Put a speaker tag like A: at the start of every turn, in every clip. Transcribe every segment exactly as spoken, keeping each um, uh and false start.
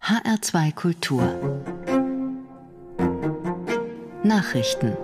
A: H R zwei Kultur Nachrichten.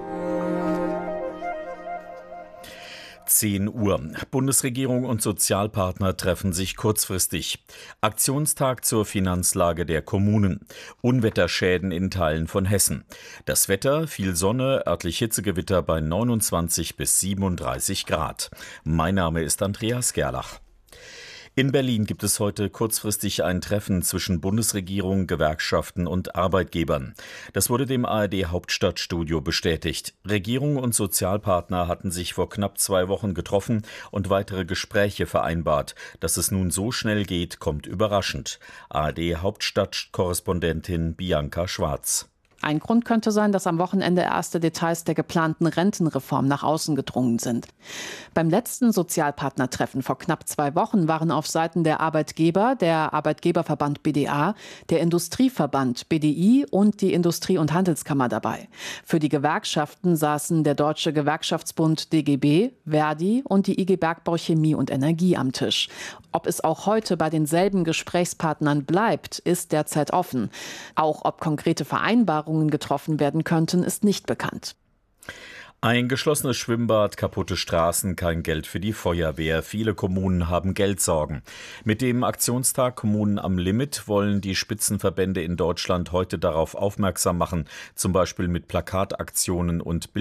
B: zehn Uhr. Bundesregierung und Sozialpartner treffen sich kurzfristig. Aktionstag zur Finanzlage der Kommunen. Unwetterschäden in Teilen von Hessen. Das Wetter, viel Sonne, örtlich Hitzegewitter bei neunundzwanzig bis siebenunddreißig Grad. Mein Name ist Andreas Gerlach. In Berlin gibt es heute kurzfristig ein Treffen zwischen Bundesregierung, Gewerkschaften und Arbeitgebern. Das wurde dem A R D-Hauptstadtstudio bestätigt. Regierung und Sozialpartner hatten sich vor knapp zwei Wochen getroffen und weitere Gespräche vereinbart. Dass es nun so schnell geht, kommt überraschend. A R D-Hauptstadtkorrespondentin Bianca Schwarz.
C: Ein Grund könnte sein, dass am Wochenende erste Details der geplanten Rentenreform nach außen gedrungen sind. Beim letzten Sozialpartnertreffen vor knapp zwei Wochen waren auf Seiten der Arbeitgeber der Arbeitgeberverband B D A, der Industrieverband B D I und die Industrie- und Handelskammer dabei. Für die Gewerkschaften saßen der Deutsche Gewerkschaftsbund D G B, Verdi und die I G Bergbau Chemie und Energie am Tisch. Ob es auch heute bei denselben Gesprächspartnern bleibt, ist derzeit offen. Auch ob konkrete Vereinbarungen getroffen werden könnten, ist nicht bekannt.
B: Ein geschlossenes Schwimmbad, kaputte Straßen, kein Geld für die Feuerwehr. Viele Kommunen haben Geldsorgen. Mit dem Aktionstag Kommunen am Limit wollen die Spitzenverbände in Deutschland heute darauf aufmerksam machen, zum Beispiel mit Plakataktionen und